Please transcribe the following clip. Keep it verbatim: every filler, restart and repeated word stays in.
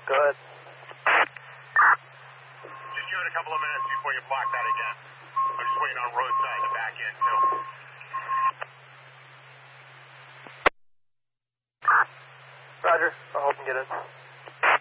Go ahead. Just give it a couple of minutes before you block that again. I'm just waiting on roadside to back in, too. Roger. I'll help him get in.